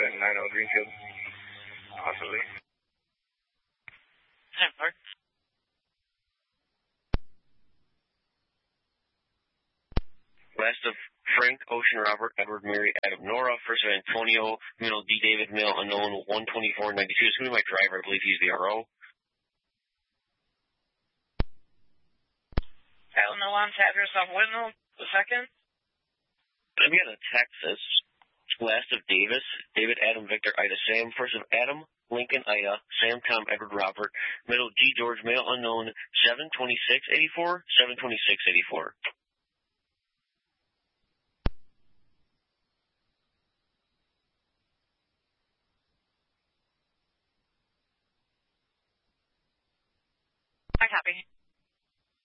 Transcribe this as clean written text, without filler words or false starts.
90 Greenfield. Possibly. Hi, Mark. Last of Frank, Ocean, Robert, Edward, Mary, Adam, Nora. First of Antonio, middle D. David, male unknown, 12492. It's going to be my driver. I believe he's the RO. Alan Alon's address on Windmill, the second. I've got a Texas. Last of Davis, David, Adam, Victor, Ida, Sam. First of Adam, Lincoln, Ida, Sam, Tom, Edward, Robert. Middle G. George, male unknown, 72684, 72684.